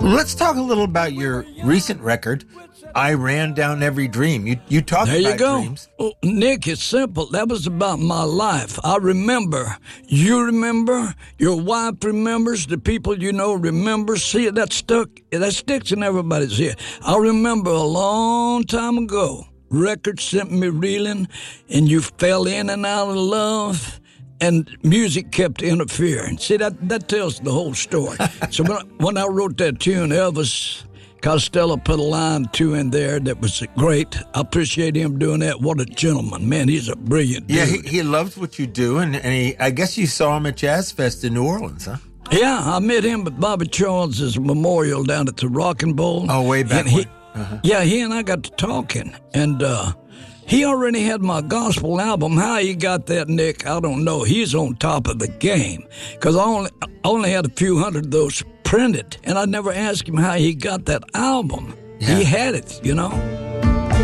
Well, let's talk a little about your recent record, I Ran Down Every Dream. You talked There about you go. dreams. Oh, Nick, it's simple. That was about my life. I remember. You remember. Your wife remembers. The people you know remember. See, that sticks in everybody's head. I remember a long time ago, records sent me reeling, and you fell in and out of love, and music kept interfering. See, that tells the whole story. So when I wrote that tune, Elvis Costello put a line or two in there that was great. I appreciate him doing that. What a gentleman. Man, he's a brilliant dude. Yeah, he loves what you do, and I guess you saw him at Jazz Fest in New Orleans, huh? Yeah, I met him at Bobby Charles's memorial down at the Rockin' Bowl. Oh, way back And when. Uh-huh. Yeah, he and I got to talking, and he already had my gospel album. How he got that, Nick, I don't know. He's on top of the game, because I only had a few hundred of those printed, and I never asked him how he got that album. Yeah. He had it, you know.